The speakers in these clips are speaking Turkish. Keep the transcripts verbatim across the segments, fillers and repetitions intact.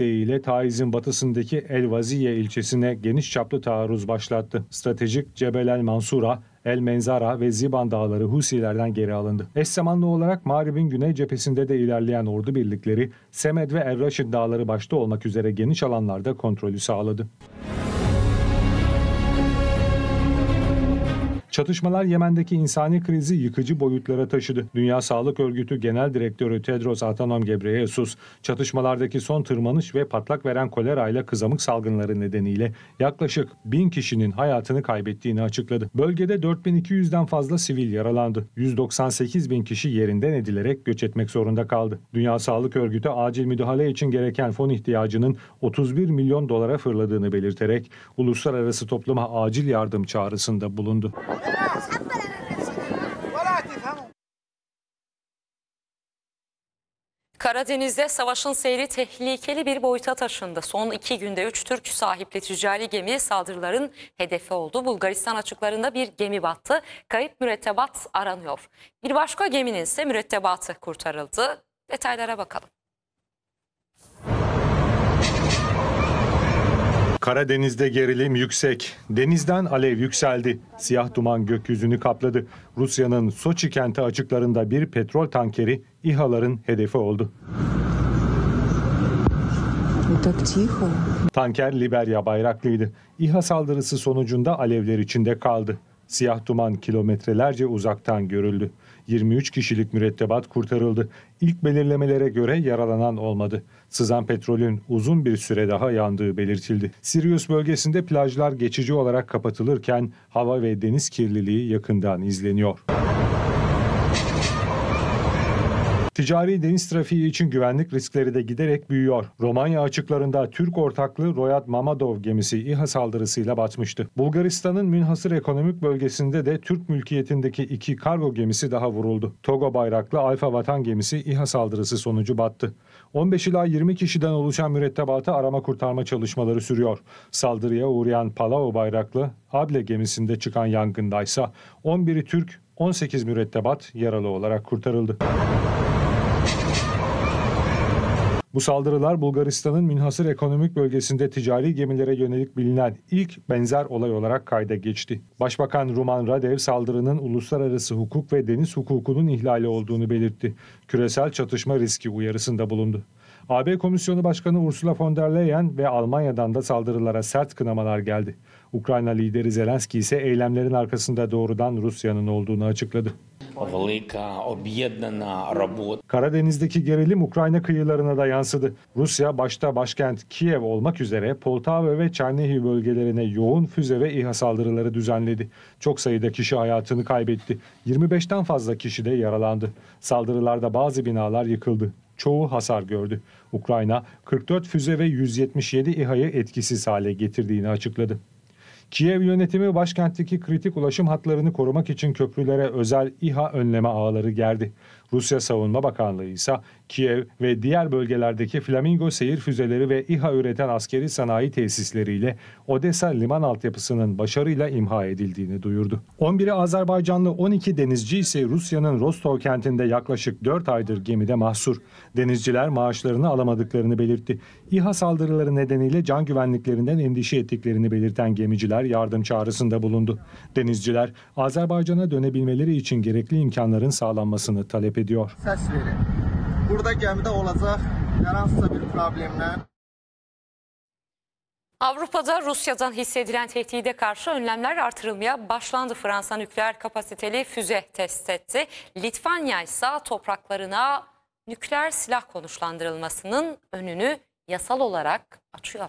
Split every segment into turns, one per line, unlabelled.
desteğiyle Taiz'in batısındaki El Vaziye ilçesine geniş çaplı taarruz başlattı. Stratejik Cebel el Mansura, El Menzara ve Ziban dağları Husilerden geri alındı. Eş zamanlı olarak Mağrib'in güney cephesinde de ilerleyen ordu birlikleri Semed ve Er-Raşid dağları başta olmak üzere geniş alanlarda kontrolü sağladı. Çatışmalar Yemen'deki insani krizi yıkıcı boyutlara taşıdı. Dünya Sağlık Örgütü Genel Direktörü Tedros Adhanom Ghebreyesus, çatışmalardaki son tırmanış ve patlak veren kolera ile kızamık salgınları nedeniyle yaklaşık bin kişinin hayatını kaybettiğini açıkladı. Bölgede dört bin iki yüzden fazla sivil yaralandı. yüz doksan sekiz bin kişi yerinden edilerek göç etmek zorunda kaldı. Dünya Sağlık Örgütü acil müdahale için gereken fon ihtiyacının otuz bir milyon dolara fırladığını belirterek uluslararası topluma acil yardım çağrısında bulundu.
Karadeniz'de savaşın seyri tehlikeli bir boyuta taşındı. Son iki günde üç Türk sahipli ticari gemi saldırıların hedefi oldu. Bulgaristan açıklarında bir gemi battı. Kayıp mürettebat aranıyor. Bir başka geminin ise mürettebatı kurtarıldı. Detaylara bakalım.
Karadeniz'de gerilim yüksek. Denizden alev yükseldi. Siyah duman gökyüzünü kapladı. Rusya'nın Soçi kenti açıklarında bir petrol tankeri İHA'ların hedefi oldu. Tanker Liberya bayraklıydı. İHA saldırısı sonucunda alevler içinde kaldı. Siyah duman kilometrelerce uzaktan görüldü. yirmi üç kişilik mürettebat kurtarıldı. İlk belirlemelere göre yaralanan olmadı. Sızan petrolün uzun bir süre daha yandığı belirtildi. Sirius bölgesinde plajlar geçici olarak kapatılırken hava ve deniz kirliliği yakından izleniyor. Ticari deniz trafiği için güvenlik riskleri de giderek büyüyor. Romanya açıklarında Türk ortaklı Royal Mamadov gemisi İHA saldırısıyla batmıştı. Bulgaristan'ın münhasır ekonomik bölgesinde de Türk mülkiyetindeki iki kargo gemisi daha vuruldu. Togo bayraklı Alfa Vatan gemisi İHA saldırısı sonucu battı. on beş ila yirmi kişiden oluşan mürettebatı arama kurtarma çalışmaları sürüyor. Saldırıya uğrayan Palau bayraklı Able gemisinde çıkan yangındaysa on biri Türk, on sekiz mürettebat yaralı olarak kurtarıldı. Bu saldırılar Bulgaristan'ın münhasır ekonomik bölgesinde ticari gemilere yönelik bilinen ilk benzer olay olarak kayda geçti. Başbakan Ruman Radev saldırının uluslararası hukuk ve deniz hukukunun ihlali olduğunu belirtti. Küresel çatışma riski uyarısında bulundu. A B Komisyonu Başkanı Ursula von der Leyen ve Almanya'dan da saldırılara sert kınamalar geldi. Ukrayna lideri Zelenski ise eylemlerin arkasında doğrudan Rusya'nın olduğunu açıkladı. Karadeniz'deki gerilim Ukrayna kıyılarına da yansıdı. Rusya başta başkent Kiev olmak üzere Poltava ve Çernihiv bölgelerine yoğun füze ve İHA saldırıları düzenledi. Çok sayıda kişi hayatını kaybetti. yirmi beşten fazla kişi de yaralandı. Saldırılarda bazı binalar yıkıldı. Çoğu hasar gördü. Ukrayna kırk dört füze ve yüz yetmiş yedi İHA'yı etkisiz hale getirdiğini açıkladı. Kiev yönetimi başkentteki kritik ulaşım hatlarını korumak için köprülere özel İHA önleme ağları gerdi. Rusya Savunma Bakanlığı ise Kiev ve diğer bölgelerdeki Flamingo seyir füzeleri ve İHA üreten askeri sanayi tesisleriyle Odessa liman altyapısının başarıyla imha edildiğini duyurdu. on biri Azerbaycanlı on iki denizci ise Rusya'nın Rostov kentinde yaklaşık dört aydır gemide mahsur. Denizciler maaşlarını alamadıklarını belirtti. İHA saldırıları nedeniyle can güvenliklerinden endişe ettiklerini belirten gemiciler yardım çağrısında bulundu. Denizciler Azerbaycan'a dönebilmeleri için gerekli imkanların sağlanmasını talep ediyor.
Ses verin. Burada gemide olacak herhangi bir problemler.
Avrupa'da Rusya'dan hissedilen tehdide karşı önlemler artırılmaya başlandı. Fransa nükleer kapasiteli füze test etti. Litvanya ise topraklarına nükleer silah konuşlandırılmasının önünü yasal olarak açıyor.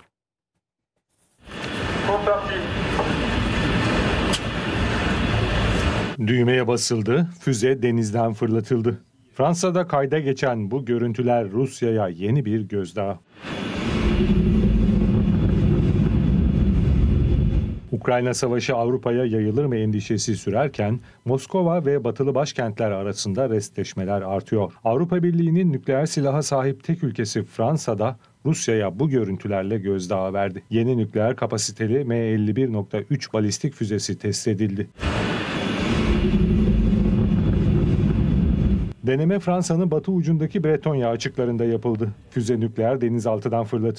Düğmeye basıldı, füze denizden fırlatıldı. Fransa'da kayda geçen bu görüntüler Rusya'ya yeni bir gözdağı. Ukrayna Savaşı Avrupa'ya yayılır mı endişesi sürerken Moskova ve batılı başkentler arasında restleşmeler artıyor. Avrupa Birliği'nin nükleer silaha sahip tek ülkesi Fransa'da Rusya'ya bu görüntülerle gözdağı verdi. Yeni nükleer kapasiteli M elli bir nokta üç balistik füzesi test edildi. Deneme Fransa'nın batı ucundaki Bretonya açıklarında yapıldı. Füze nükleer denizaltıdan fırlatıldı.